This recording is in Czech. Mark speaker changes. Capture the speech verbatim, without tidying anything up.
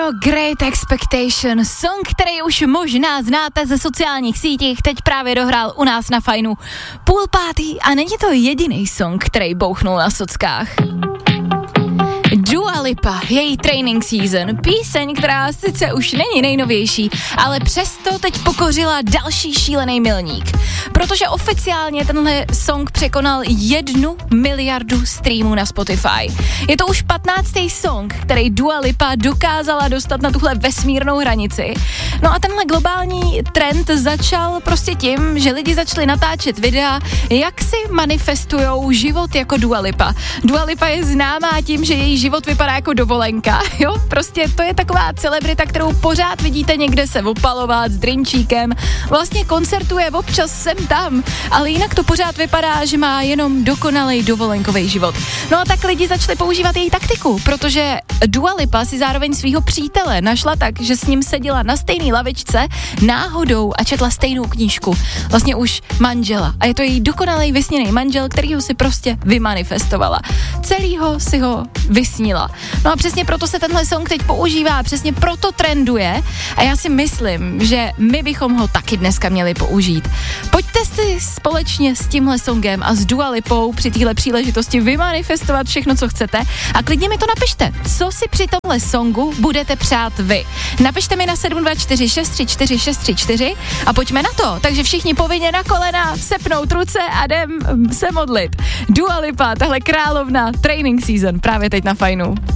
Speaker 1: Great Expectation, song, který už možná znáte ze sociálních sítích, teď právě dohrál u nás na Fajnu půl pátý a není to jediný song, který bouchnul na sockách. Dua Lipa, její Training Season, píseň, která sice už není nejnovější, ale přesto teď pokořila další šílený milník. Protože oficiálně tenhle song překonal jednu miliardu streamů na Spotify. Je to už patnáctý song, který Dua Lipa dokázala dostat na tuhle vesmírnou hranici. No a tenhle globální trend začal prostě tím, že lidi začali natáčet videa, jak si manifestujou život jako Dua Lipa. Dua Lipa je známá tím, že její život vypadá jako dovolenka, jo? Prostě to je taková celebrita, kterou pořád vidíte někde se opalovat s drinčíkem, vlastně koncertuje občas sem tam, ale jinak to pořád vypadá, že má jenom dokonalej dovolenkový život. No a tak lidi začali používat její taktiku, protože Dua Lipa si zároveň svýho přítele našla tak, že s ním seděla na stejné lavičce náhodou a četla stejnou knížku. Vlastně už manžela. A je to její dokonalej vysněný manžel, kterýho si prostě vymanifestovala. Celýho si ho vysnila. No a přesně proto se tenhle song teď používá, přesně proto trenduje a já si myslím, že my bychom ho taky dneska měli použít. Pojďte si společně s tímhle songem a s Dua Lipou při téhle příležitosti vymanifestovat všechno, co chcete a klidně mi to napište, co si při tomhle songu budete přát vy. Napište mi na sedm dva čtyři šest tři čtyři šest tři čtyři a pojďme na to. Takže všichni povinně na kolena, sepnout ruce a jdem se modlit. Dua Lipa, tahle královna Training Season právě teď na Fajnu.